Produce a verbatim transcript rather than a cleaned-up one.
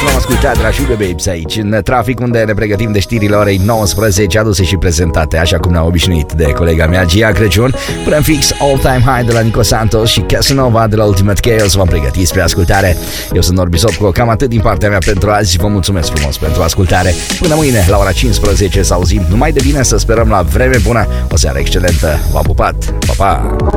l-am ascultat de la Sugar Babes aici, în trafic, unde ne pregătim de știrile orei nouăsprezece, aduse și prezentate, așa cum ne-a obișnuit, de colega mea, Gia Crăciun. Până în fix All Time High de la Nico Santos și Casanova de la Ultimate Chaos v-am pregătit spre ascultare. Eu sunt Norbi Sopco, cam atât din partea mea pentru azi. Vă mulțumesc frumos pentru ascultare. Până mâine, la ora cincisprezece, să auzim numai de bine, să sperăm la vreme bună. O seară excelentă. V-am pupat. Pa, pa!